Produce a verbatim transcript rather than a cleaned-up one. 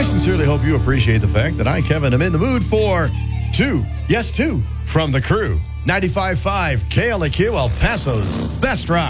I sincerely hope you appreciate the fact that I, Kevin, am in the mood for two, yes, two, from the crew. ninety-five point five K L A Q, El Paso's Best Rock.